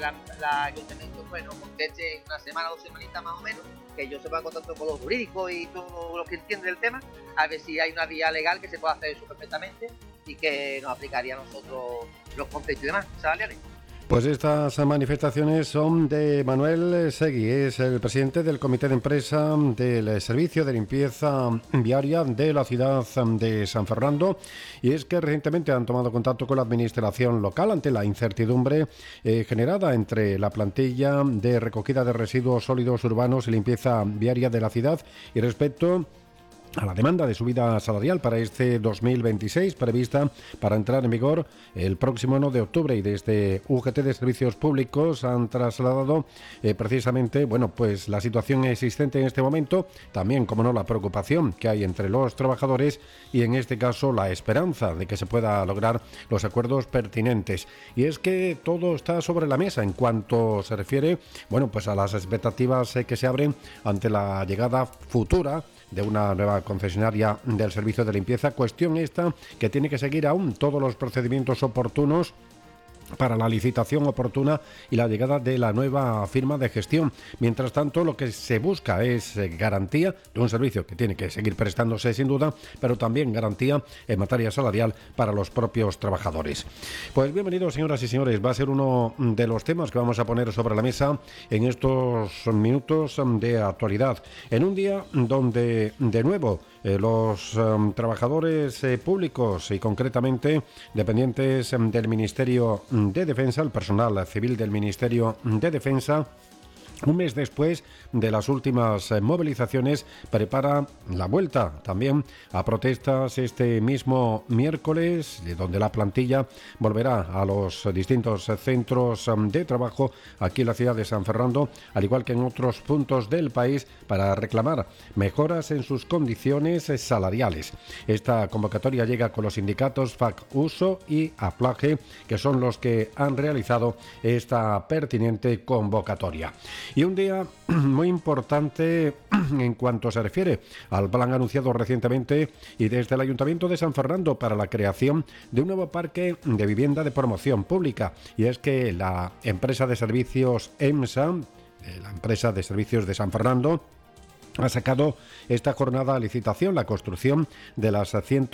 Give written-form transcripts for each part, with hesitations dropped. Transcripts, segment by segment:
la ayuntamiento, bueno, conteste en una semana o 2 semanitas más o menos, que yo se ponga en contacto con los jurídicos y todo lo que entiende el tema, a ver si hay una vía legal que se pueda hacer eso perfectamente y que nos aplicaría a nosotros los conceptos y demás salariales. Pues estas manifestaciones son de Manuel Segui, es el presidente del Comité de Empresa del Servicio de Limpieza Viaria de la ciudad de San Fernando, y es que recientemente han tomado contacto con la administración local ante la incertidumbre generada entre la plantilla de recogida de residuos sólidos urbanos y limpieza viaria de la ciudad y respecto a la demanda de subida salarial para este 2026 prevista para entrar en vigor el próximo 1 de octubre, y desde UGT de Servicios Públicos han trasladado precisamente, pues la situación existente en este momento, también, como no, la preocupación que hay entre los trabajadores y en este caso la esperanza de que se pueda lograr los acuerdos pertinentes. Y es que todo está sobre la mesa en cuanto se refiere, pues a las expectativas que se abren ante la llegada futura de una nueva concesionaria del servicio de limpieza, cuestión esta que tiene que seguir aún todos los procedimientos oportunos para la licitación oportuna y la llegada de la nueva firma de gestión. Mientras tanto, lo que se busca es garantía de un servicio que tiene que seguir prestándose sin duda, pero también garantía en materia salarial para los propios trabajadores. Pues bienvenidos, señoras y señores, va a ser uno de los temas que vamos a poner sobre la mesa en estos minutos de actualidad, en un día donde de nuevo los trabajadores públicos y concretamente dependientes del Ministerio de Defensa, el personal civil del Ministerio de Defensa, un mes después de las últimas movilizaciones, prepara la vuelta también a protestas este mismo miércoles, donde la plantilla volverá a los distintos centros de trabajo aquí en la ciudad de San Fernando, al igual que en otros puntos del país, para reclamar mejoras en sus condiciones salariales. Esta convocatoria llega con los sindicatos FAC-USO y APLAGE, que son los que han realizado esta pertinente convocatoria. Y un día muy importante en cuanto se refiere al plan anunciado recientemente y desde el Ayuntamiento de San Fernando para la creación de un nuevo parque de vivienda de promoción pública. Y es que la empresa de servicios EMSA, la empresa de servicios de San Fernando, ha sacado esta jornada a licitación la construcción de las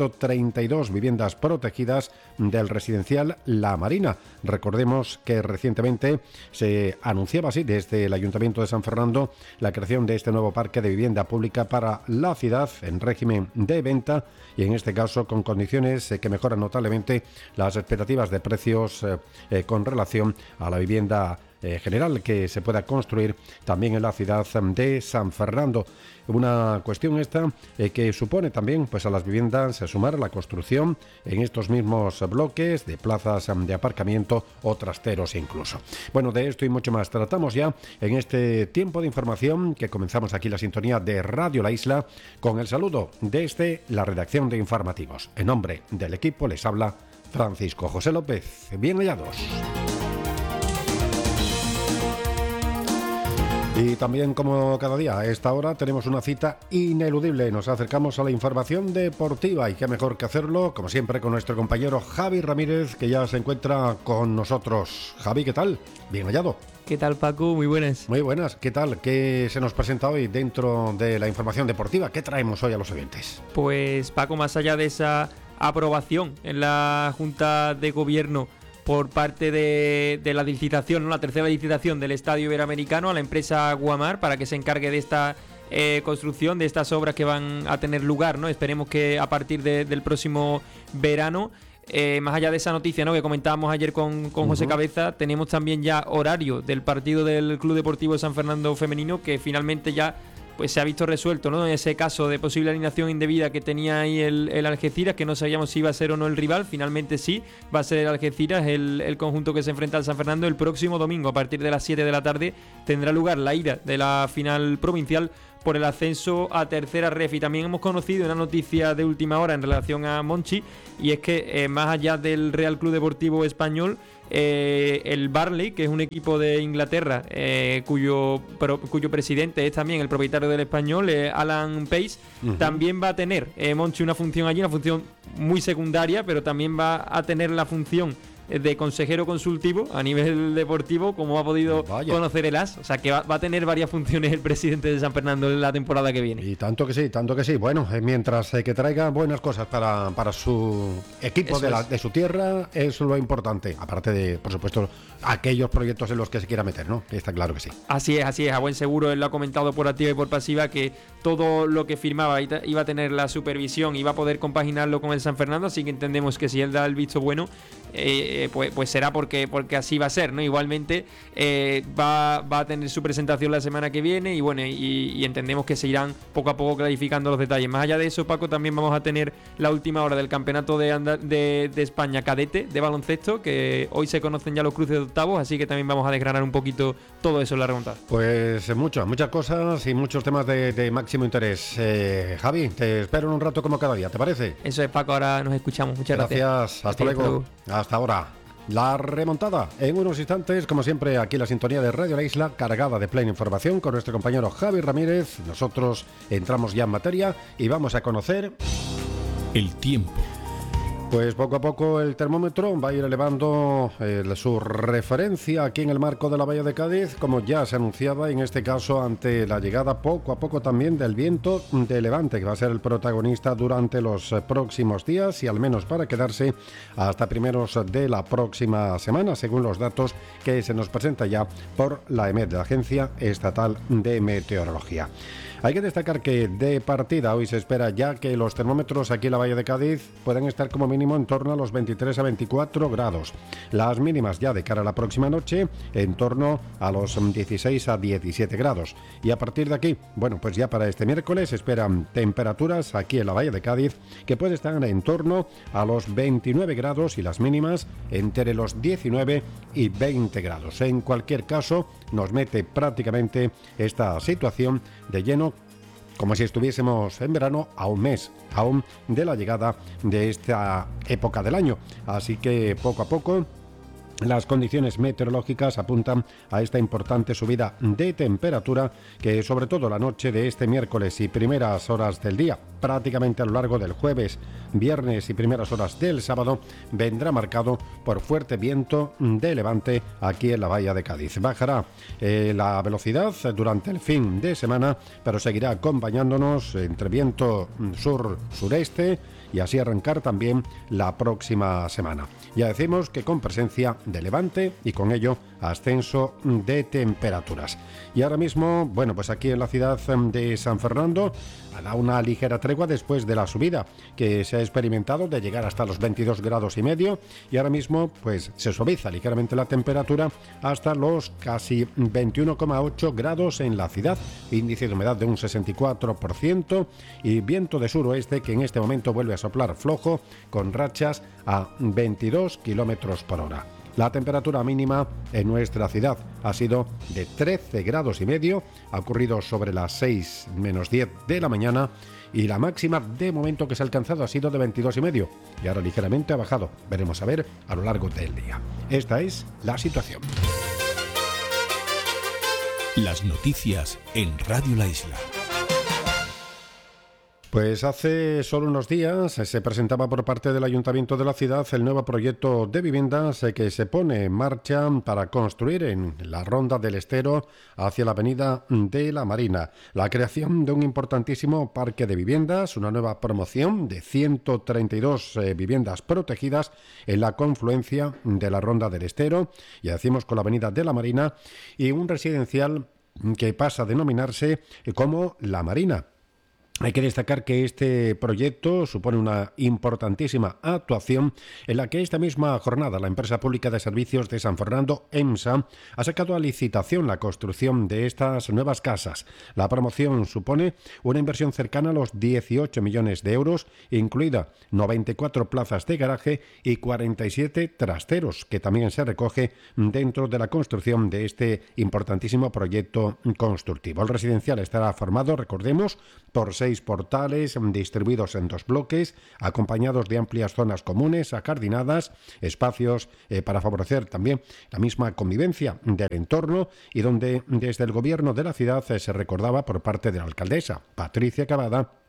132 viviendas protegidas del residencial La Marina. Recordemos que recientemente se anunciaba así desde el Ayuntamiento de San Fernando la creación de este nuevo parque de vivienda pública para la ciudad en régimen de venta y en este caso con condiciones que mejoran notablemente las expectativas de precios con relación a la vivienda general que se pueda construir también en la ciudad de San Fernando. Una cuestión esta que supone también a las viviendas sumar la construcción en estos mismos bloques de plazas de aparcamiento o trasteros incluso. Bueno, de esto y mucho más tratamos ya en este tiempo de información que comenzamos aquí la sintonía de Radio La Isla con el saludo desde la redacción de informativos. En nombre del equipo les habla Francisco José López. Bien hallados. Y también, como cada día, a esta hora tenemos una cita ineludible. Nos acercamos a la información deportiva y qué mejor que hacerlo, como siempre, con nuestro compañero Javi Ramírez, que ya se encuentra con nosotros. Javi, ¿qué tal? Bien hallado. ¿Qué tal, Paco? Muy buenas. Muy buenas. ¿Qué tal? ¿Qué se nos presenta hoy dentro de la información deportiva? ¿Qué traemos hoy a los oyentes? Pues, Paco, más allá de esa aprobación en la Junta de Gobierno por parte de la licitación, ¿no? La tercera licitación del Estadio Iberoamericano a la empresa Guamar para que se encargue de esta construcción, de estas obras que van a tener lugar, ¿no? Esperemos que a partir del próximo verano. Más allá de esa noticia, ¿no?, que comentábamos ayer con José Cabeza, tenemos también ya horario del partido del Club Deportivo de San Fernando femenino, que finalmente ya pues se ha visto resuelto, ¿no?, en ese caso de posible alineación indebida que tenía ahí el Algeciras, que no sabíamos si iba a ser o no el rival. Finalmente sí, va a ser el Algeciras el conjunto que se enfrenta al San Fernando. El próximo domingo a partir de las 7 de la tarde tendrá lugar la ida de la final provincial por el ascenso a tercera ref. Y también hemos conocido una noticia de última hora en relación a Monchi, y es que más allá del Real Club Deportivo Español, el Burnley, que es un equipo de Inglaterra cuyo presidente es también el propietario del Español, Alan Pace, también va a tener Monchi una función allí, una función muy secundaria, pero también va a tener la función de consejero consultivo a nivel deportivo, como ha podido conocer el AS. O sea, que va a tener varias funciones el presidente de San Fernando en la temporada que viene. Y tanto que sí, tanto que sí. Bueno, mientras que traiga buenas cosas para su equipo de su tierra, eso es lo importante. Aparte de, por supuesto, aquellos proyectos en los que se quiera meter, ¿no? Está claro que sí. Así es. A buen seguro, él lo ha comentado por activa y por pasiva, que todo lo que firmaba iba a tener la supervisión, iba a poder compaginarlo con el San Fernando, así que entendemos que si él da el visto bueno, pues será porque así va a ser, ¿no? Igualmente va a tener su presentación la semana que viene, y bueno, y entendemos que se irán poco a poco clarificando los detalles. Más allá de eso, Paco, también vamos a tener la última hora del campeonato de España cadete de baloncesto, que hoy se conocen ya los cruces de octavos, así que también vamos a desgranar un poquito todo eso en la remontada. Pues muchas cosas y muchos temas de máximo interés. Javi, te espero en un rato como cada día, ¿te parece? Eso es, Paco, ahora nos escuchamos. Muchas gracias. Hasta luego. Hasta ahora. La remontada en unos instantes, como siempre, aquí la sintonía de Radio La Isla, cargada de plena información con nuestro compañero Javi Ramírez. Nosotros entramos ya en materia y vamos a conocer el tiempo. Pues poco a poco el termómetro va a ir elevando su referencia aquí en el marco de la Bahía de Cádiz, como ya se anunciaba, en este caso ante la llegada poco a poco también del viento de levante, que va a ser el protagonista durante los próximos días y al menos para quedarse hasta primeros de la próxima semana, según los datos que se nos presenta ya por la EMET, la Agencia Estatal de Meteorología. Hay que destacar que de partida hoy se espera ya que los termómetros aquí en la Bahía de Cádiz puedan estar como mínimo en torno a los 23 a 24 grados. Las mínimas ya de cara a la próxima noche en torno a los 16 a 17 grados. Y a partir de aquí, bueno, pues ya para este miércoles se esperan temperaturas aquí en la Bahía de Cádiz que pueden estar en torno a los 29 grados y las mínimas entre los 19 y 20 grados. En cualquier caso, nos mete prácticamente esta situación de lleno, como si estuviésemos en verano, a un mes aún de la llegada de esta época del año. Así que poco a poco las condiciones meteorológicas apuntan a esta importante subida de temperatura que, sobre todo la noche de este miércoles y primeras horas del día, prácticamente a lo largo del jueves, viernes y primeras horas del sábado, vendrá marcado por fuerte viento de levante aquí en la Bahía de Cádiz. Bajará la velocidad durante el fin de semana, pero seguirá acompañándonos entre viento sur-sureste y así arrancar también la próxima semana. Ya decimos que con presencia de levante y con ello ascenso de temperaturas. Y ahora mismo, bueno, pues aquí en la ciudad de San Fernando da una ligera tregua después de la subida que se ha experimentado de llegar hasta los 22 grados y medio, y ahora mismo pues se suaviza ligeramente la temperatura hasta los casi 21,8 grados en la ciudad, índice de humedad de un 64% y viento de suroeste que en este momento vuelve a soplar flojo con rachas a 22 kilómetros por hora. La temperatura mínima en nuestra ciudad ha sido de 13 grados y medio, ha ocurrido sobre las 6 menos 10 de la mañana, y la máxima de momento que se ha alcanzado ha sido de 22 y medio y ahora ligeramente ha bajado. Veremos a ver a lo largo del día. Esta es la situación. Las noticias en Radio La Isla. Pues hace solo unos días se presentaba por parte del Ayuntamiento de la ciudad el nuevo proyecto de viviendas que se pone en marcha para construir en la Ronda del Estero hacia la Avenida de la Marina. La creación de un importantísimo parque de viviendas, una nueva promoción de 132 viviendas protegidas en la confluencia de la Ronda del Estero, ya decimos con la Avenida de la Marina, y un residencial que pasa a denominarse como La Marina. Hay que destacar que este proyecto supone una importantísima actuación en la que esta misma jornada la Empresa Pública de Servicios de San Fernando, EMSA, ha sacado a licitación la construcción de estas nuevas casas. La promoción supone una inversión cercana a los 18 millones de euros, incluida 94 plazas de garaje y 47 trasteros, que también se recoge dentro de la construcción de este importantísimo proyecto constructivo. El residencial estará formado, recordemos, por 6 portales distribuidos en 2 bloques, acompañados de amplias zonas comunes, acardinadas, espacios para favorecer también la misma convivencia del entorno, y donde desde el gobierno de la ciudad se recordaba por parte de la alcaldesa Patricia Cavada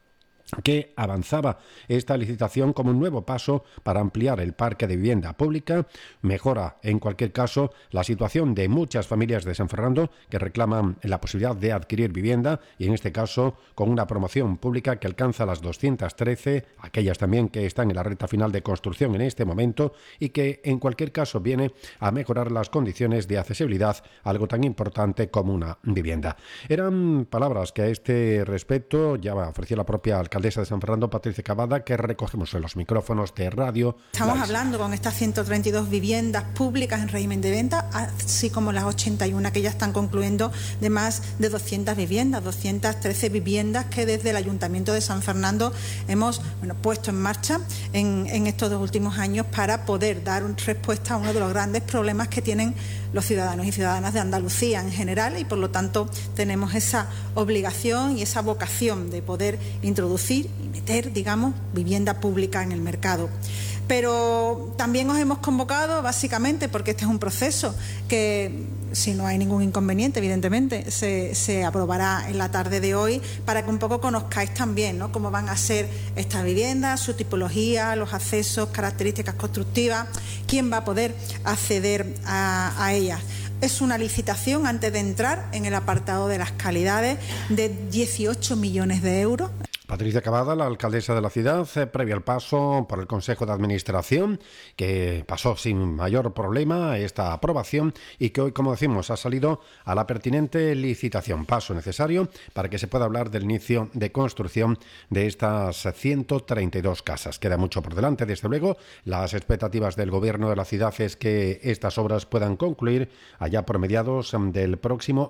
que avanzaba esta licitación como un nuevo paso para ampliar el parque de vivienda pública, mejora en cualquier caso la situación de muchas familias de San Fernando que reclaman la posibilidad de adquirir vivienda y en este caso con una promoción pública que alcanza las 213, aquellas también que están en la recta final de construcción en este momento y que en cualquier caso viene a mejorar las condiciones de accesibilidad, algo tan importante como una vivienda. Eran palabras que a este respecto ya ofreció la propia alcaldesa de San Fernando, Patricia Cavada, que recogemos en los micrófonos de Radio. Estamos hablando con estas 132 viviendas públicas en régimen de venta, así como las 81 que ya están concluyendo, de más de 200 viviendas, 213 viviendas que desde el Ayuntamiento de San Fernando hemos puesto en marcha en estos 2 últimos años para poder dar respuesta a uno de los grandes problemas que tienen los ciudadanos y ciudadanas de Andalucía en general, y por lo tanto tenemos esa obligación y esa vocación de poder introducir y meter, digamos, vivienda pública en el mercado. Pero también os hemos convocado básicamente porque este es un proceso que, si no hay ningún inconveniente, evidentemente, se aprobará en la tarde de hoy para que un poco conozcáis también, ¿no?, cómo van a ser estas viviendas, su tipología, los accesos, características constructivas, quién va a poder acceder a ellas. Es una licitación, antes de entrar en el apartado de las calidades, de 18 millones de euros. Patricia Cavada, la alcaldesa de la ciudad, previo al paso por el Consejo de Administración, que pasó sin mayor problema esta aprobación y que hoy, como decimos, ha salido a la pertinente licitación. Paso necesario para que se pueda hablar del inicio de construcción de estas 132 casas. Queda mucho por delante, desde luego. Las expectativas del Gobierno de la ciudad es que estas obras puedan concluir allá por mediados del próximo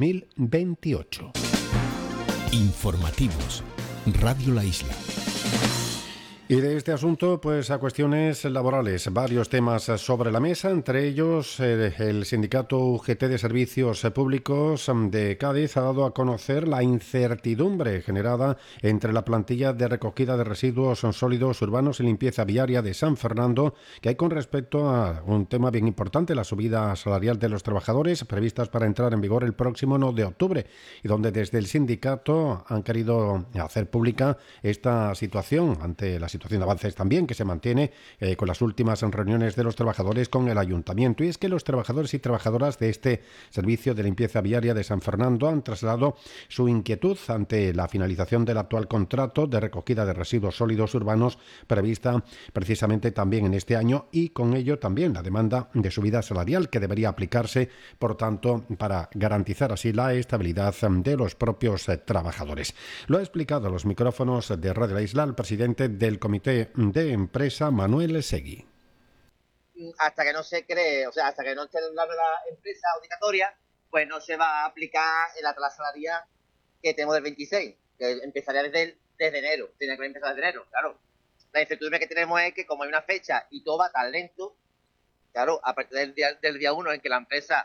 2028. Informativos. Radio La Isla. Y de este asunto, pues a cuestiones laborales, varios temas sobre la mesa, entre ellos el sindicato UGT de Servicios Públicos de Cádiz ha dado a conocer la incertidumbre generada entre la plantilla de recogida de residuos sólidos urbanos y limpieza viaria de San Fernando, que hay con respecto a un tema bien importante, la subida salarial de los trabajadores, previstas para entrar en vigor el próximo 9 de octubre, y donde desde el sindicato han querido hacer pública esta situación ante la situación de avances también que se mantiene con las últimas reuniones de los trabajadores con el ayuntamiento. Y es que los trabajadores y trabajadoras de este servicio de limpieza viaria de San Fernando han trasladado su inquietud ante la finalización del actual contrato de recogida de residuos sólidos urbanos prevista precisamente también en este año, y con ello también la demanda de subida salarial que debería aplicarse, por tanto, para garantizar así la estabilidad de los propios trabajadores. Lo ha explicado a los micrófonos de Radio La Isla el presidente del Comité de Empresa, Manuel Segui. Hasta que no se cree, o sea, hasta que no esté en la empresa obligatoria, pues no se va a aplicar la tasa salarial que tenemos del 26, que empezaría desde enero, tiene que empezar desde enero, claro. La incertidumbre que tenemos es que como hay una fecha y todo va tan lento, claro, a partir del día 1 en que la empresa,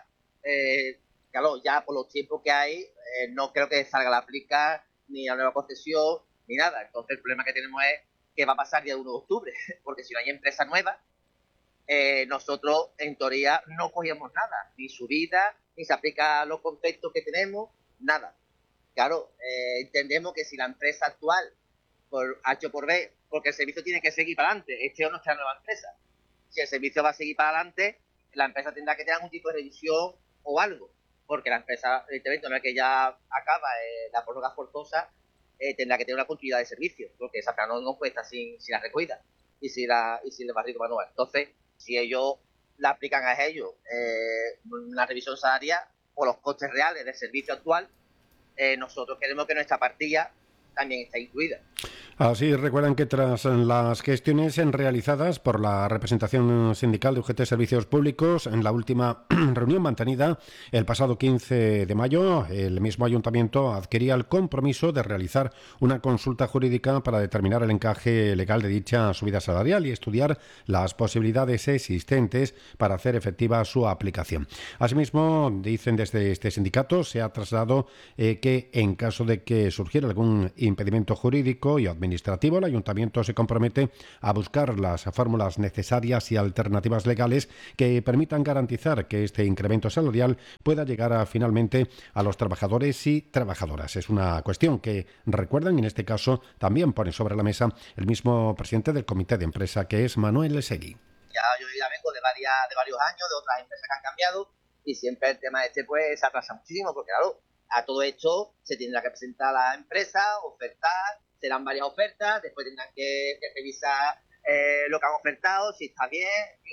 claro, ya por los tiempos que hay, no creo que salga a aplicar ni la nueva concesión ni nada. Entonces el problema que tenemos es que va a pasar el día 1 de octubre, porque si no hay empresa nueva, nosotros en teoría no cogíamos nada, ni subida, ni se aplica los conceptos que tenemos, nada. Claro, entendemos que si la empresa actual, por H o por B, porque el servicio tiene que seguir para adelante, este o nuestra nueva empresa, si el servicio va a seguir para adelante, la empresa tendrá que tener algún tipo de revisión o algo, porque la empresa, evidentemente, una vez que ya acaba la prórroga forzosa, tendrá que tener una continuidad de servicio, porque esa plana no puede estar sin la recogida y sin el barrido manual. Entonces, si ellos la aplican a ellos una revisión salarial o los costes reales del servicio actual, nosotros queremos que nuestra partida también esté incluida. Así, recuerdan que tras las gestiones realizadas por la representación sindical de UGT Servicios Públicos en la última reunión mantenida el pasado 15 de mayo, el mismo ayuntamiento adquiría el compromiso de realizar una consulta jurídica para determinar el encaje legal de dicha subida salarial y estudiar las posibilidades existentes para hacer efectiva su aplicación. Asimismo, dicen desde este sindicato, se ha trasladado que en caso de que surgiera algún impedimento jurídico y administrativo administrativo, el Ayuntamiento se compromete a buscar las fórmulas necesarias y alternativas legales que permitan garantizar que este incremento salarial pueda llegar finalmente a los trabajadores y trabajadoras. Es una cuestión que, recuerdan, en este caso también pone sobre la mesa el mismo presidente del Comité de Empresa, que es Manuel Seguí. Yo ya vengo de varios años, de otras empresas que han cambiado, y siempre el tema pues se atrasa muchísimo, porque claro, a todo esto se tendrá que presentar a la empresa, ofertar, serán varias ofertas, después tendrán que revisar lo que han ofertado, si está bien,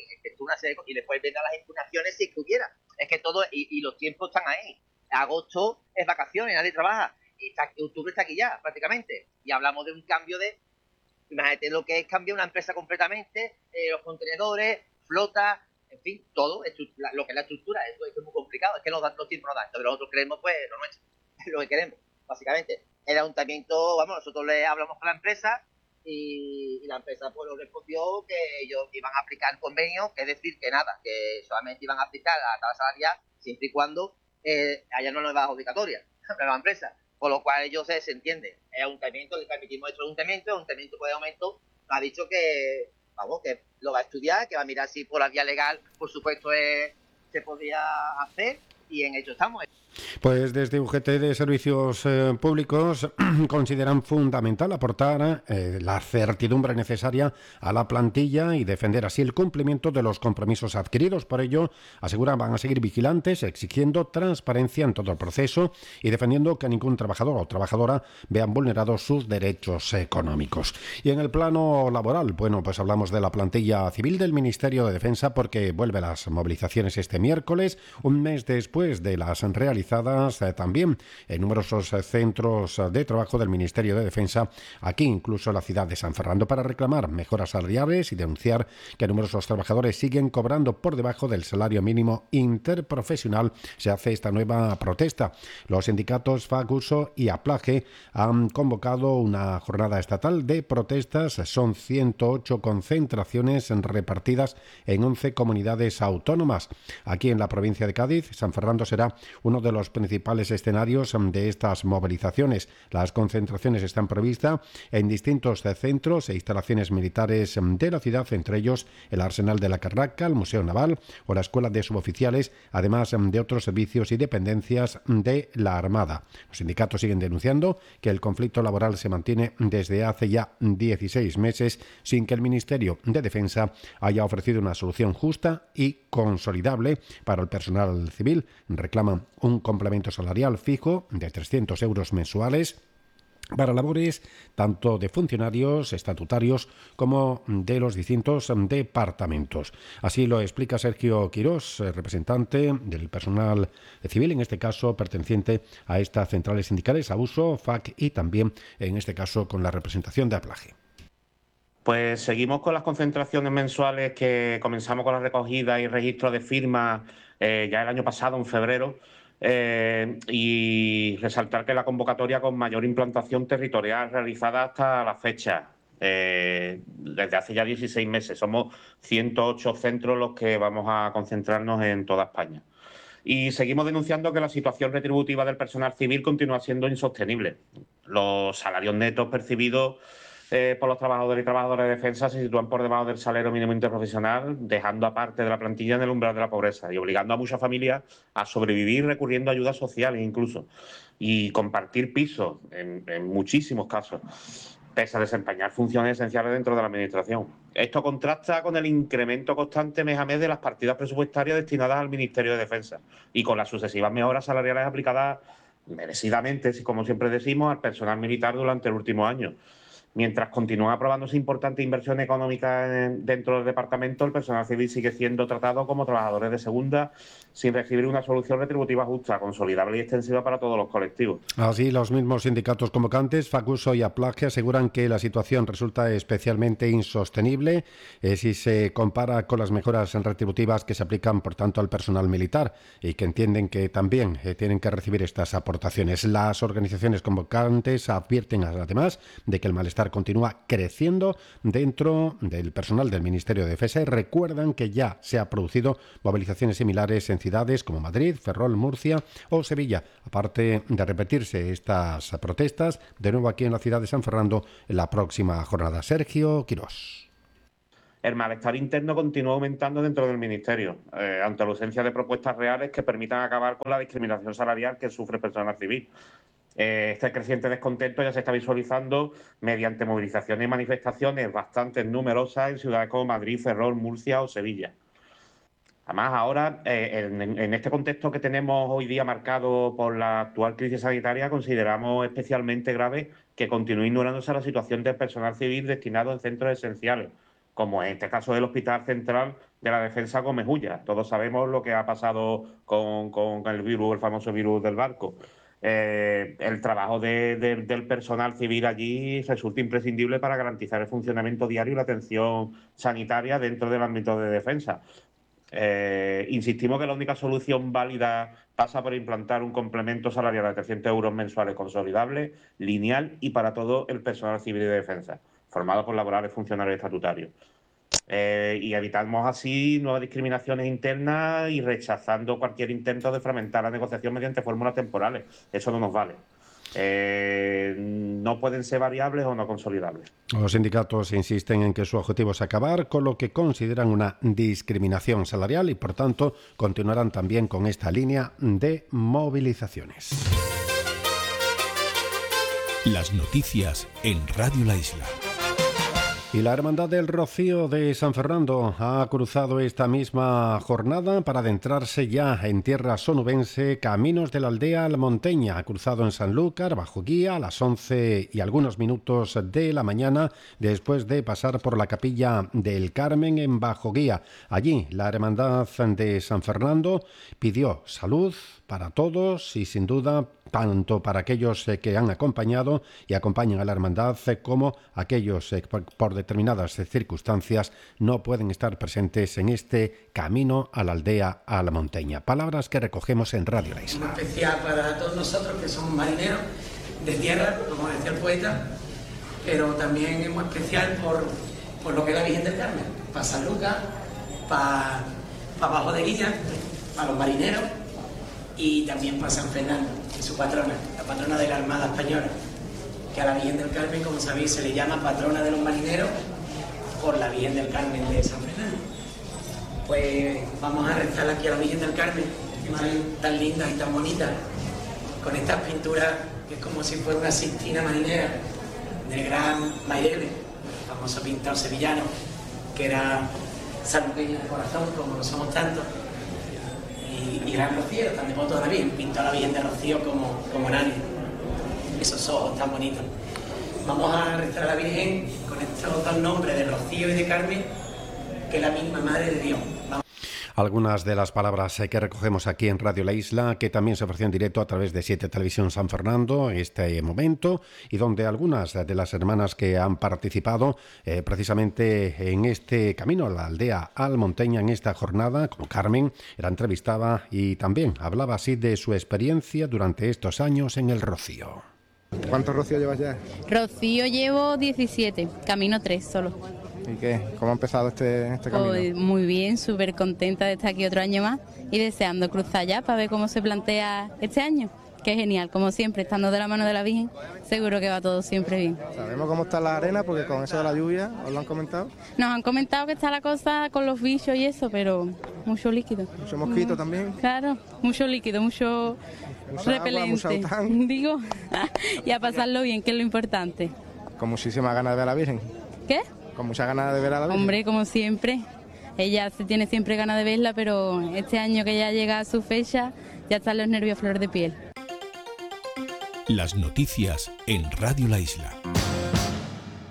y después vendrán las impugnaciones si es que hubiera. Es que todo, y los tiempos están ahí. Agosto es vacaciones, nadie trabaja, y octubre está aquí ya, prácticamente, y hablamos de un cambio de... Imagínate lo que es cambiar una empresa completamente, los contenedores, flota, en fin, todo, lo que es la estructura, esto es muy complicado, es que los tiempos no dan, entonces nosotros queremos pues lo nuestro, es lo que queremos, básicamente. El ayuntamiento, nosotros le hablamos con la empresa y la empresa pues nos respondió que ellos iban a aplicar el convenio, que es decir, que nada, que solamente iban a aplicar la tabla salarial siempre y cuando haya una nueva adjudicatoria para la empresa. Por lo cual ellos se entienden. El ayuntamiento, le transmitimos esto al ayuntamiento, el ayuntamiento pues de momento ha dicho que lo va a estudiar, que va a mirar si por la vía legal, por supuesto, se podría hacer, y en ello estamos. Pues desde UGT de Servicios Públicos consideran fundamental aportar la certidumbre necesaria a la plantilla y defender así el cumplimiento de los compromisos adquiridos. Por ello, aseguran, van a seguir vigilantes, exigiendo transparencia en todo el proceso y defendiendo que ningún trabajador o trabajadora vean vulnerados sus derechos económicos. Y en el plano laboral, pues hablamos de la plantilla civil del Ministerio de Defensa, porque vuelve las movilizaciones este miércoles, un mes después de las realizadas también en numerosos centros de trabajo del Ministerio de Defensa, aquí incluso en la ciudad de San Fernando, para reclamar mejoras salariales y denunciar que numerosos trabajadores siguen cobrando por debajo del salario mínimo interprofesional. Se hace esta nueva protesta. Los sindicatos FAC-USO y APLAGE han convocado una jornada estatal de protestas. Son 108 concentraciones repartidas en 11 comunidades autónomas. Aquí en la provincia de Cádiz, San Fernando será uno de los principales escenarios de estas movilizaciones. Las concentraciones están previstas en distintos centros e instalaciones militares de la ciudad, entre ellos el Arsenal de la Carraca, el Museo Naval o la Escuela de Suboficiales, además de otros servicios y dependencias de la Armada. Los sindicatos siguen denunciando que el conflicto laboral se mantiene desde hace ya 16 meses sin que el Ministerio de Defensa haya ofrecido una solución justa y consolidable para el personal civil. Reclaman un complemento salarial fijo de 300 euros mensuales para labores tanto de funcionarios estatutarios como de los distintos departamentos. Así lo explica Sergio Quirós, representante del personal civil, en este caso perteneciente a estas centrales sindicales, a USO, FAC y también, en este caso, con la representación de APLAGE. Pues seguimos con las concentraciones mensuales que comenzamos con la recogida y registro de firmas ya el año pasado, en febrero. Y resaltar que la convocatoria con mayor implantación territorial realizada hasta la fecha, desde hace ya 16 meses. Somos 108 centros los que vamos a concentrarnos en toda España. Y seguimos denunciando que la situación retributiva del personal civil continúa siendo insostenible. Los salarios netos percibidos por los trabajadores y trabajadoras de defensa se sitúan por debajo del salario mínimo interprofesional, dejando aparte de la plantilla en el umbral de la pobreza y obligando a muchas familias a sobrevivir recurriendo a ayudas sociales incluso, y compartir pisos en muchísimos casos, pese a desempeñar funciones esenciales dentro de la Administración. Esto contrasta con el incremento constante mes a mes de las partidas presupuestarias destinadas al Ministerio de Defensa y con las sucesivas mejoras salariales aplicadas merecidamente, como siempre decimos, al personal militar durante el último año. Mientras continúan aprobándose importantes inversiones económicas dentro del departamento, el personal civil sigue siendo tratado como trabajadores de segunda, sin recibir una solución retributiva justa, consolidable y extensiva para todos los colectivos. Así, los mismos sindicatos convocantes, FAC-USO y APLAGE, aseguran que la situación resulta especialmente insostenible si se compara con las mejoras retributivas que se aplican, por tanto, al personal militar, y que entienden que también tienen que recibir estas aportaciones. Las organizaciones convocantes advierten, además, de que el malestar malestar continúa creciendo dentro del personal del Ministerio de Defensa y recuerdan que ya se han producido movilizaciones similares en ciudades como Madrid, Ferrol, Murcia o Sevilla. Aparte de repetirse estas protestas, de nuevo aquí en la ciudad de San Fernando en la próxima jornada. Sergio Quirós. El malestar interno continúa aumentando dentro del Ministerio, ante la ausencia de propuestas reales que permitan acabar con la discriminación salarial que sufre el personal civil. Este creciente descontento ya se está visualizando mediante movilizaciones y manifestaciones bastante numerosas en ciudades como Madrid, Ferrol, Murcia o Sevilla. Además, ahora, en este contexto que tenemos hoy día marcado por la actual crisis sanitaria, consideramos especialmente grave que continúe ignorándose la situación del personal civil destinado en centros esenciales, como en este caso del Hospital Central de la Defensa Gómez Ulla. Todos sabemos lo que ha pasado con el famoso virus del barco. El trabajo del personal civil allí resulta imprescindible para garantizar el funcionamiento diario y la atención sanitaria dentro del ámbito de defensa. Insistimos que la única solución válida pasa por implantar un complemento salarial de 300 euros mensuales consolidable, lineal y para todo el personal civil de defensa, formado por laborales, funcionarios estatutarios. Y evitamos así nuevas discriminaciones internas y rechazando cualquier intento de fragmentar la negociación mediante fórmulas temporales. Eso no nos vale. No pueden ser variables o no consolidables. Los sindicatos insisten en que su objetivo es acabar con lo que consideran una discriminación salarial y, por tanto, continuarán también con esta línea de movilizaciones. Las noticias en Radio La Isla. Y la Hermandad del Rocío de San Fernando ha cruzado esta misma jornada para adentrarse ya en tierra sonubense, caminos de la aldea almonteña. Ha cruzado en Sanlúcar, bajo guía, a las 11 y algunos minutos de la mañana, después de pasar por la capilla del Carmen en bajo guía. Allí, la Hermandad de San Fernando pidió salud para todos y, sin duda, tanto para aquellos que han acompañado y acompañan a la hermandad como aquellos que por determinadas circunstancias no pueden estar presentes en este camino a la aldea almonteña. Palabras que recogemos en Radio La Isla. Muy especial para todos nosotros que somos marineros de tierra, como decía el poeta, pero también es muy especial por lo que es la Virgen del Carmen, para San Lucas, para Bajo de Guilla, para los marineros y también para San Fernando, que es su patrona, la patrona de la Armada Española, que a la Virgen del Carmen, como sabéis, se le llama patrona de los marineros por la Virgen del Carmen de San Fernando. Pues vamos a rezar aquí a la Virgen del Carmen, tan lindas y tan bonitas, con estas pinturas que es como si fuera una Sixtina marinera del gran Mairele, el famoso pintor sevillano, que era sanluqueño de corazón, como lo somos tantos, y gran Rocío, tan devoto de la Virgen, pintó a la Virgen de Rocío como nadie, esos ojos tan bonitos. Vamos a rezar a la Virgen con estos dos nombres de Rocío y de Carmen, que es la misma Madre de Dios. Algunas de las palabras que recogemos aquí en Radio La Isla, que también se ofreció en directo a través de 7 Televisión San Fernando en este momento, y donde algunas de las hermanas que han participado precisamente en este camino a la aldea almonteña en esta jornada, como Carmen, era entrevistada y también hablaba así de su experiencia durante estos años en el Rocío. ¿Cuántos Rocío llevas ya? Rocío llevo 17, camino 3 solo. ¿Y qué? ¿Cómo ha empezado este camino? Pues muy bien, súper contenta de estar aquí otro año más y deseando cruzar ya para ver cómo se plantea este año. Que genial, como siempre, estando de la mano de la Virgen, seguro que va todo siempre bien. ¿Sabemos cómo está la arena? Porque con eso de la lluvia, ¿os lo han comentado? Nos han comentado que está la cosa con los bichos y eso, pero mucho líquido. ¿Mucho mosquito también? Claro, mucho líquido, mucho repelente. Agua, mucho aután. Digo, y a pasarlo bien, que es lo importante. Con muchísimas ganas de ver a la Virgen. ¿Qué? Con muchas ganas de ver a la Virgen. Hombre, como siempre. Ella se tiene siempre ganas de verla, pero este año que ya llega a su fecha, ya están los nervios a flor de piel. Las noticias en Radio La Isla.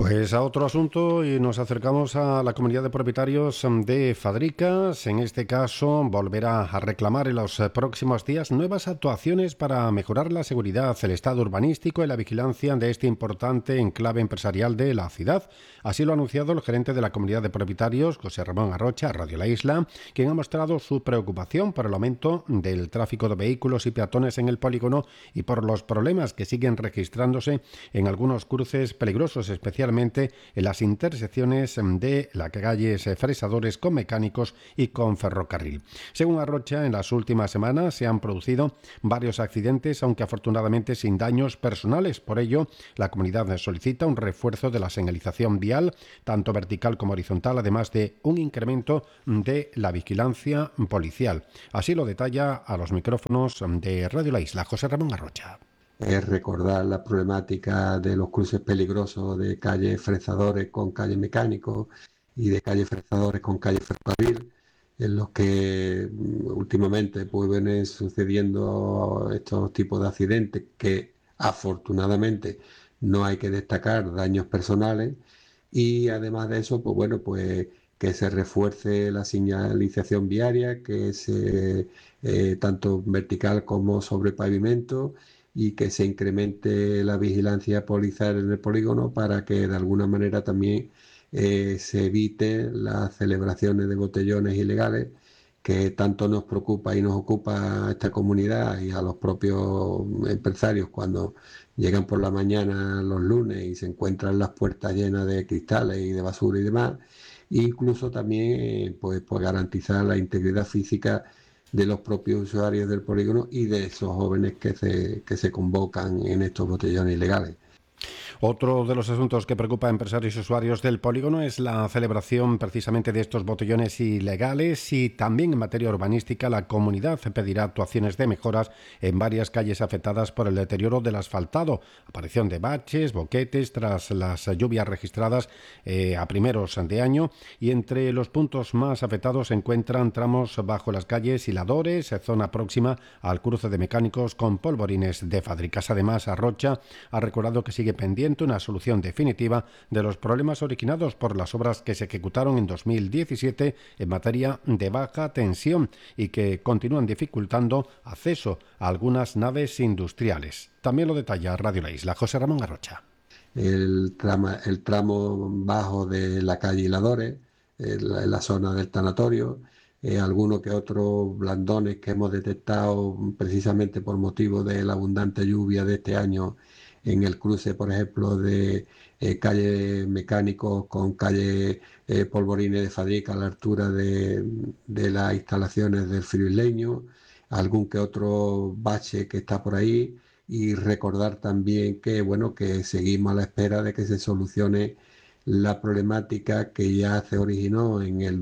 Pues a otro asunto y nos acercamos a la comunidad de propietarios de Fadricas. En este caso volverá a reclamar en los próximos días nuevas actuaciones para mejorar la seguridad, el estado urbanístico y la vigilancia de este importante enclave empresarial de la ciudad. Así lo ha anunciado el gerente de la comunidad de propietarios, José Ramón Arrocha, a Radio La Isla, quien ha mostrado su preocupación por el aumento del tráfico de vehículos y peatones en el polígono y por los problemas que siguen registrándose en algunos cruces peligrosos, especialmente en las intersecciones de las calles Fresadores con Mecánicos y con Ferrocarril. Según Arrocha, en las últimas semanas se han producido varios accidentes, aunque afortunadamente sin daños personales. Por ello, la comunidad solicita un refuerzo de la señalización vial, tanto vertical como horizontal, además de un incremento de la vigilancia policial. Así lo detalla a los micrófonos de Radio La Isla José Ramón Arrocha. Es recordar la problemática de los cruces peligrosos de calle Fresadores con calle Mecánicos y de calle Fresadores con calle Ferrocarril, en los que últimamente pues vienen sucediendo estos tipos de accidentes que afortunadamente no hay que destacar daños personales, y además de eso pues bueno, pues que se refuerce la señalización viaria, que se tanto vertical como sobre pavimento, y que se incremente la vigilancia policial en el polígono para que de alguna manera también se evite las celebraciones de botellones ilegales, que tanto nos preocupa y nos ocupa a esta comunidad y a los propios empresarios cuando llegan por la mañana los lunes y se encuentran las puertas llenas de cristales y de basura y demás. Incluso también pues garantizar la integridad física de los propios usuarios del polígono y de esos jóvenes que se convocan en estos botellones ilegales. Otro de los asuntos que preocupa a empresarios y usuarios del polígono es la celebración precisamente de estos botellones ilegales, y también en materia urbanística la comunidad pedirá actuaciones de mejoras en varias calles afectadas por el deterioro del asfaltado, aparición de baches, boquetes tras las lluvias registradas a primeros de año, y entre los puntos más afectados se encuentran tramos bajo las calles Hiladores, zona próxima al cruce de Mecánicos con Polvorines de Fadricas. Además, Arrocha ha recordado que sigue pendiente una solución definitiva de los problemas originados por las obras que se ejecutaron en 2017 en materia de baja tensión y que continúan dificultando acceso a algunas naves industriales. También lo detalla Radio La Isla José Ramón Arrocha. El tramo bajo de la calle Hiladores, la zona del tanatorio, algunos que otros blandones que hemos detectado precisamente por motivo de la abundante lluvia de este año en el cruce, por ejemplo, de calle Mecánicos con calle Polvorines de Fadrica a la altura de las instalaciones del Friuleño, algún que otro bache que está por ahí, y recordar también que bueno, que seguimos a la espera de que se solucione la problemática que ya se originó en el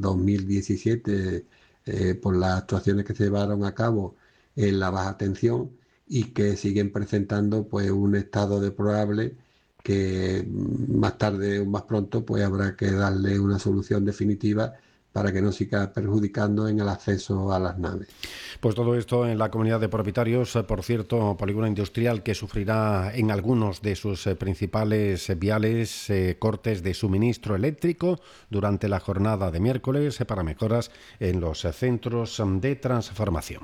2017 por las actuaciones que se llevaron a cabo en la baja tensión, y que siguen presentando pues un estado deplorable que más tarde o más pronto pues habrá que darle una solución definitiva para que no siga perjudicando en el acceso a las naves. Pues todo esto en la comunidad de propietarios, por cierto, polígono industrial que sufrirá en algunos de sus principales viales cortes de suministro eléctrico durante la jornada de miércoles para mejoras en los centros de transformación.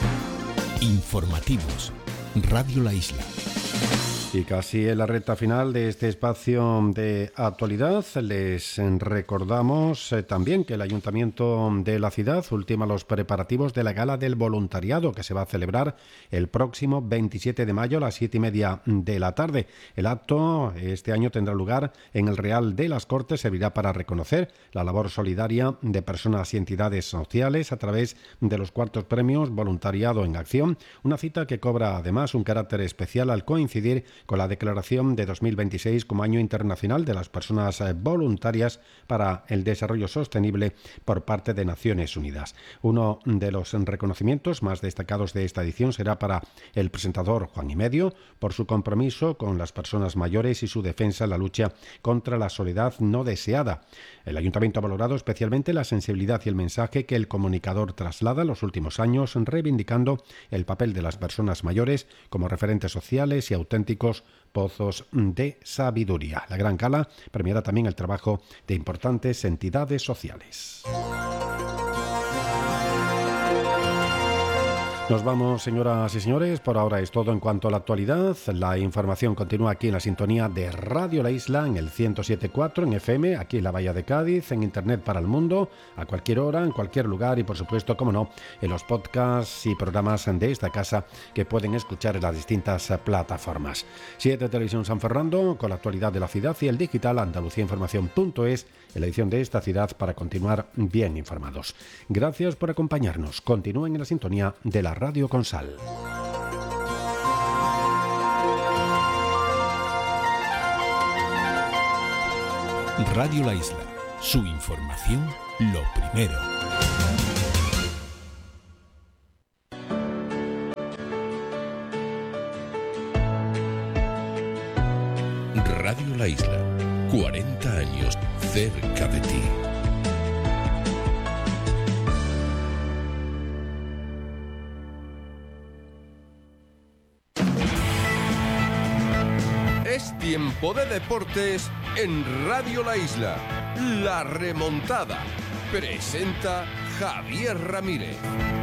Informativos, Radio La Isla. Y casi en la recta final de este espacio de actualidad, les recordamos también que el Ayuntamiento de la ciudad ultima los preparativos de la Gala del Voluntariado, que se va a celebrar el próximo 27 de mayo a las 7:30 de la tarde. El acto este año tendrá lugar en el Real de las Cortes. Servirá para reconocer la labor solidaria de personas y entidades sociales a través de los cuartos premios Voluntariado en Acción, una cita que cobra además un carácter especial al coincidir con la declaración de 2026 como Año Internacional de las Personas Voluntarias para el Desarrollo Sostenible por parte de Naciones Unidas. Uno de los reconocimientos más destacados de esta edición será para el presentador Juan y Medio por su compromiso con las personas mayores y su defensa en la lucha contra la soledad no deseada. El Ayuntamiento ha valorado especialmente la sensibilidad y el mensaje que el comunicador traslada en los últimos años, reivindicando el papel de las personas mayores como referentes sociales y auténticos los pozos de sabiduría. La Gran Gala premiará también el trabajo de importantes entidades sociales. Nos vamos, señoras y señores. Por ahora es todo en cuanto a la actualidad. La información continúa aquí en la sintonía de Radio La Isla, en el 107.4 en FM, aquí en la Bahía de Cádiz, en Internet para el mundo, a cualquier hora, en cualquier lugar y, por supuesto, como no, en los podcasts y programas de esta casa que pueden escuchar en las distintas plataformas. 7 Televisión San Fernando, con la actualidad de la ciudad, y el digital andaluciainformación.es, en la edición de esta ciudad, para continuar bien informados. Gracias por acompañarnos. Continúen en la sintonía de la Radio con Sal. Radio La Isla, su información lo primero. Radio La Isla, 40 años cerca de ti. Es tiempo de deportes en Radio La Isla. La remontada. Presenta Javier Ramírez.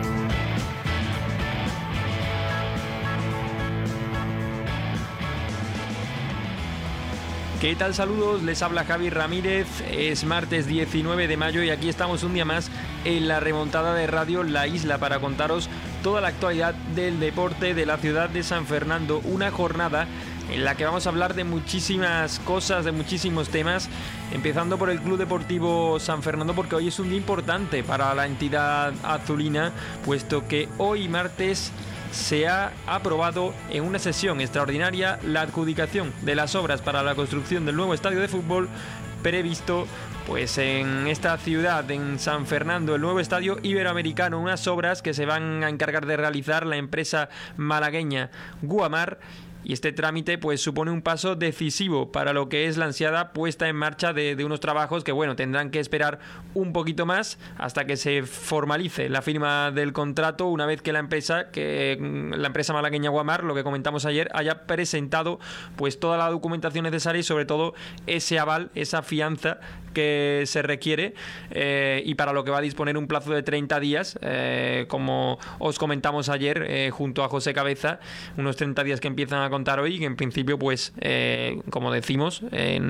¿Qué tal? Saludos, les habla Javier Ramírez. Es martes 19 de mayo y aquí estamos un día más en la remontada de Radio La Isla para contaros toda la actualidad del deporte de la ciudad de San Fernando. Una jornada en la que vamos a hablar de muchísimas cosas, de muchísimos temas, empezando por el Club Deportivo San Fernando, porque hoy es un día importante para la entidad azulina, puesto que hoy martes se ha aprobado en una sesión extraordinaria la adjudicación de las obras para la construcción del nuevo estadio de fútbol previsto pues en esta ciudad, en San Fernando, el nuevo estadio iberoamericano, unas obras que se van a encargar de realizar la empresa malagueña Guamar. Y este trámite pues supone un paso decisivo para lo que es la ansiada puesta en marcha de unos trabajos que, bueno, tendrán que esperar un poquito más hasta que se formalice la firma del contrato, una vez que la empresa malagueña Guamar, lo que comentamos ayer, haya presentado pues toda la documentación necesaria y sobre todo ese aval, esa fianza que se requiere, y para lo que va a disponer un plazo de 30 días, como os comentamos ayer junto a José Cabeza, unos 30 días que empiezan a contar hoy, que en principio pues como decimos,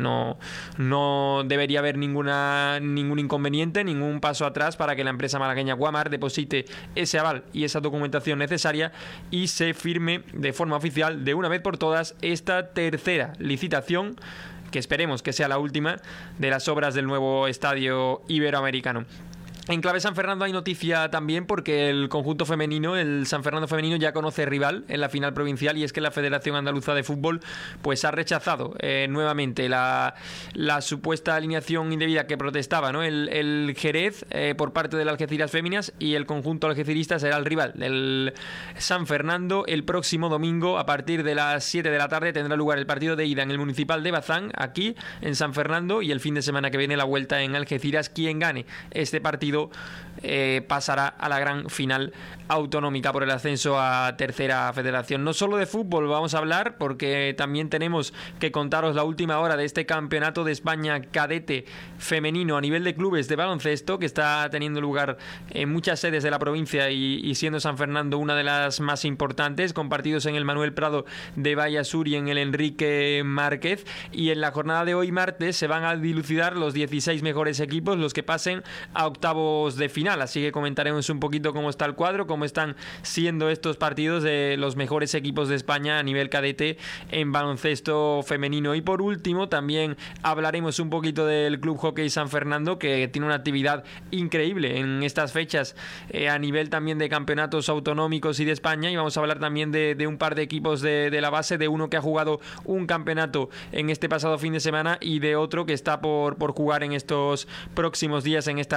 no debería haber ningún inconveniente, ningún paso atrás para que la empresa malagueña Guamar deposite ese aval y esa documentación necesaria y se firme de forma oficial de una vez por todas esta tercera licitación, que esperemos que sea la última, de las obras del nuevo estadio iberoamericano. En clave San Fernando hay noticia también, porque el conjunto femenino, el San Fernando femenino, ya conoce rival en la final provincial, y es que la Federación Andaluza de Fútbol pues ha rechazado nuevamente la supuesta alineación indebida que protestaba, ¿no? El Jerez por parte del Algeciras Féminas, y el conjunto algecirista será el rival del San Fernando. El próximo domingo a partir de las 7 de la tarde tendrá lugar el partido de ida en el Municipal de Bazán, aquí en San Fernando, y el fin de semana que viene la vuelta en Algeciras. Quien gane este partido pasará a la gran final autonómica por el ascenso a tercera federación. No solo de fútbol vamos a hablar, porque también tenemos que contaros la última hora de este campeonato de España cadete femenino a nivel de clubes de baloncesto, que está teniendo lugar en muchas sedes de la provincia y siendo San Fernando una de las más importantes, con partidos en el Manuel Prado de Bahía Sur y en el Enrique Márquez. Y en la jornada de hoy martes se van a dilucidar los 16 mejores equipos, los que pasen a octavos de final, así que comentaremos un poquito cómo está el cuadro, cómo están siendo estos partidos de los mejores equipos de España a nivel cadete en baloncesto femenino. Y por último también hablaremos un poquito del Club Hockey San Fernando, que tiene una actividad increíble en estas fechas a nivel también de campeonatos autonómicos y de España, y vamos a hablar también de un par de equipos de la base, de uno que ha jugado un campeonato en este pasado fin de semana y de otro que está por jugar en estos próximos días, en estas próximas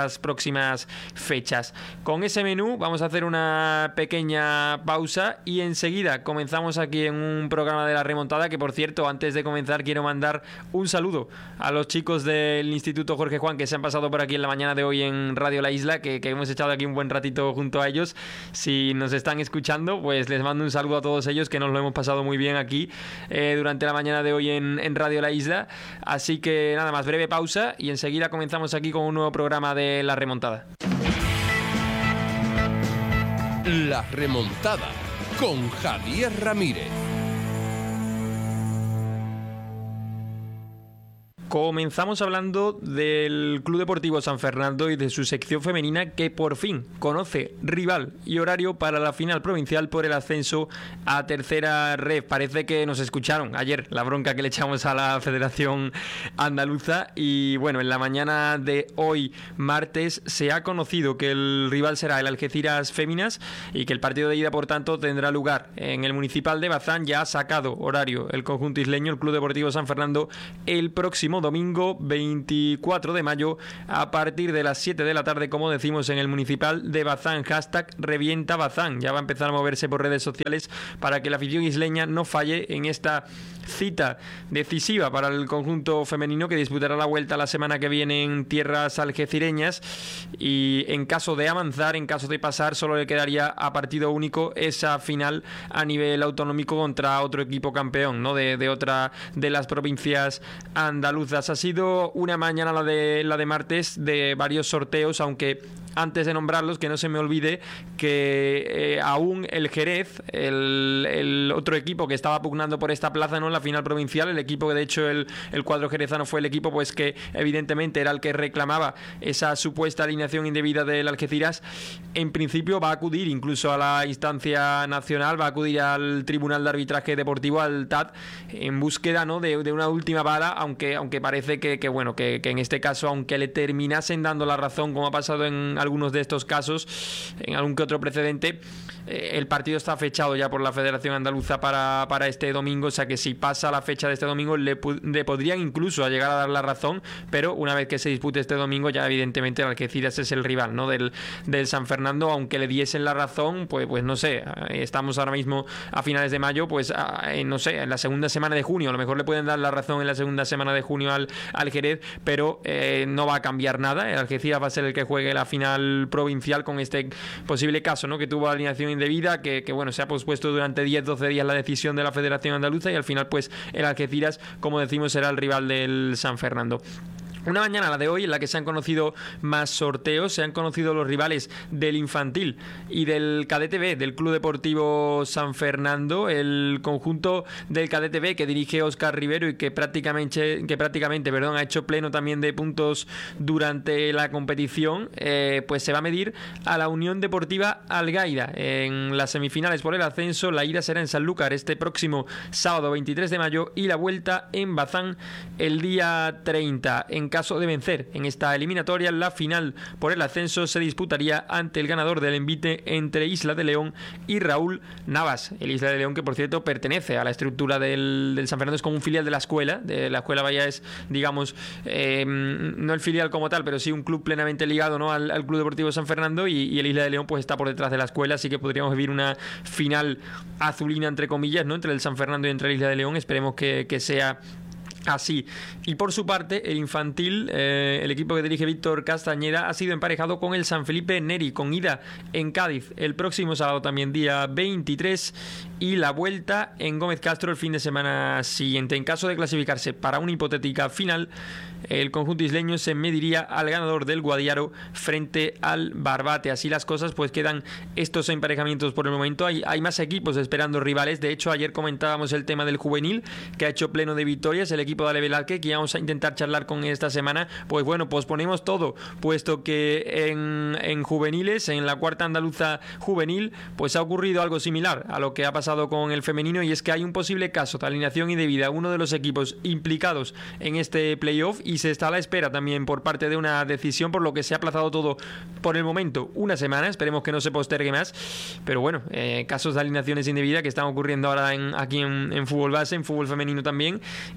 próximas fechas. Con ese menú vamos a hacer una pequeña pausa y enseguida comenzamos aquí en un programa de La Remontada, que por cierto, antes de comenzar quiero mandar un saludo a los chicos del Instituto Jorge Juan que se han pasado por aquí en la mañana de hoy en Radio La Isla, que hemos echado aquí un buen ratito junto a ellos. Si nos están escuchando, pues les mando un saludo a todos ellos, que nos lo hemos pasado muy bien aquí durante la mañana de hoy en Radio La Isla. Así que nada más, breve pausa y enseguida comenzamos aquí con un nuevo programa de La Remontada. La Remontada con Javier Ramírez. Comenzamos hablando del Club Deportivo San Fernando y de su sección femenina, que por fin conoce rival y horario para la final provincial por el ascenso a tercera red. Parece que nos escucharon ayer la bronca que le echamos a la Federación Andaluza y bueno, en la mañana de hoy, martes, se ha conocido que el rival será el Algeciras Féminas y que el partido de ida, por tanto, tendrá lugar en el Municipal de Bazán. Ya ha sacado horario el conjunto isleño, el Club Deportivo San Fernando, el próximo domingo 24 de mayo a partir de las 7 de la tarde, como decimos, en el Municipal de Bazán. #revienta Bazán. Ya va a empezar a moverse por redes sociales para que la afición isleña no falle en esta cita decisiva para el conjunto femenino, que disputará la vuelta la semana que viene en tierras algecireñas, y en caso de avanzar, en caso de pasar, solo le quedaría a partido único esa final a nivel autonómico contra otro equipo campeón, ¿no? de otra de las provincias andaluzas. Ha sido una mañana la de martes de varios sorteos, aunque antes de nombrarlos, que no se me olvide que aún el Jerez, el otro equipo que estaba pugnando por esta plaza, ¿no?, en la final provincial, el equipo que de hecho el cuadro jerezano fue el equipo pues que evidentemente era el que reclamaba esa supuesta alineación indebida del Algeciras, en principio va a acudir incluso a la instancia nacional, va a acudir al Tribunal de Arbitraje Deportivo, al TAD, en búsqueda, ¿no?, de una última bala, aunque parece que en este caso, aunque le terminasen dando la razón, como ha pasado en algunos de estos casos, en algún que otro precedente, el partido está fechado ya por la Federación Andaluza para este domingo, o sea que si pasa la fecha de este domingo le podrían incluso llegar a dar la razón, pero una vez que se dispute este domingo ya evidentemente el Algeciras es el rival, ¿no?, del San Fernando. Aunque le diesen la razón, pues no sé, estamos ahora mismo a finales de mayo, pues no sé, en la segunda semana de junio, a lo mejor le pueden dar la razón en la segunda semana de junio al Jerez, pero no va a cambiar nada. El Algeciras va a ser el que juegue la final provincial con este posible caso, ¿no?, que tuvo alineación indebida, que bueno, se ha pospuesto durante 10-12 días la decisión de la Federación Andaluza y al final pues el Algeciras, como decimos, será el rival del San Fernando. Una mañana, la de hoy, en la que se han conocido más sorteos, se han conocido los rivales del infantil y del cadete B del Club Deportivo San Fernando. El conjunto del cadete B, que dirige Óscar Rivero y que prácticamente ha hecho pleno también de puntos durante la competición, pues se va a medir a la Unión Deportiva Algaida en las semifinales por el ascenso. La ida será en Sanlúcar este próximo sábado 23 de mayo y la vuelta en Bazán el día 30. En caso de vencer en esta eliminatoria, la final por el ascenso se disputaría ante el ganador del envite entre Isla de León y Raúl Navas. El Isla de León, que por cierto pertenece a la estructura del San Fernando, es como un filial de la escuela. Vaya, es, digamos, no el filial como tal, pero sí un club plenamente ligado, ¿no?, al Club Deportivo San Fernando, y el Isla de León pues está por detrás de la escuela, así que podríamos vivir una final azulina, entre comillas, ¿no?, entre el San Fernando y entre el Isla de León. Esperemos que sea así. Y por su parte, el infantil, el equipo que dirige Víctor Castañeda, ha sido emparejado con el San Felipe Neri, con ida en Cádiz el próximo sábado, también día 23, y la vuelta en Gómez Castro el fin de semana siguiente. En caso de clasificarse para una hipotética final, el conjunto isleño se mediría al ganador del Guadiaro frente al Barbate. Así las cosas, pues quedan estos emparejamientos por el momento. Hay más equipos esperando rivales. De hecho, ayer comentábamos el tema del juvenil, que ha hecho pleno de victorias, el equipo de Ale Velázquez, que íbamos a intentar charlar con esta semana. Pues bueno, posponemos todo, puesto que en juveniles, en la cuarta andaluza juvenil, pues ha ocurrido algo similar a lo que ha pasado con el femenino, y es que hay un posible caso de alineación indebida a uno de los equipos implicados en este playoff, y se está a la espera también por parte de una decisión, por lo que se ha aplazado todo por el momento una semana. Esperemos que no se postergue más, pero bueno, casos de alineaciones indebidas que están ocurriendo ahora aquí en fútbol base, en fútbol femenino también, y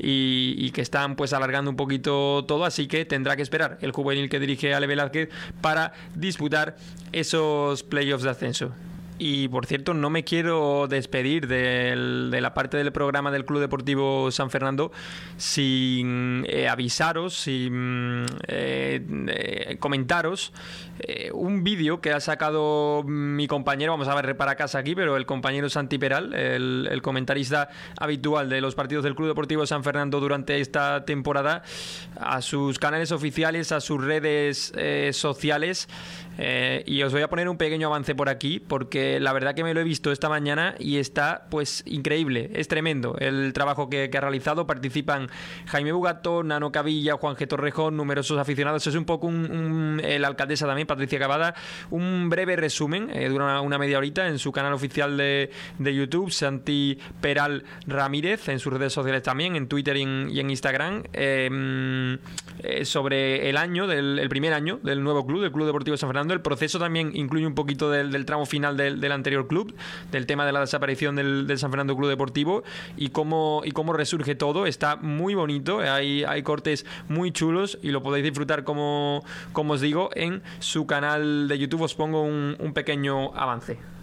y que están pues alargando un poquito todo, así que tendrá que esperar el juvenil que dirige Ale Velázquez para disputar esos playoffs de ascenso. Y por cierto, no me quiero despedir de la parte del programa del Club Deportivo San Fernando sin avisaros, sin comentaros un vídeo que ha sacado mi compañero, vamos a ver para casa aquí, pero el compañero Santi Peral, el comentarista habitual de los partidos del Club Deportivo San Fernando durante esta temporada, a sus canales oficiales, a sus redes sociales. Y os voy a poner un pequeño avance por aquí, porque la verdad que me lo he visto esta mañana y está pues increíble, es tremendo el trabajo que ha realizado. Participan Jaime Bugato, Nano Cavilla, Juan G. Torrejón, numerosos aficionados. Es un poco la alcaldesa también, Patricia Cavada. Un breve resumen, dura una media horita en su canal oficial de YouTube, Santi Peral Ramírez, en sus redes sociales también, en Twitter y en Instagram, sobre el año, el primer año del nuevo club, del Club Deportivo San Fernando. El proceso también incluye un poquito del tramo final del anterior club, del tema de la desaparición del San Fernando Club Deportivo y cómo resurge todo. Está muy bonito, hay cortes muy chulos y lo podéis disfrutar, como os digo, en su canal de YouTube. Os pongo un pequeño avance.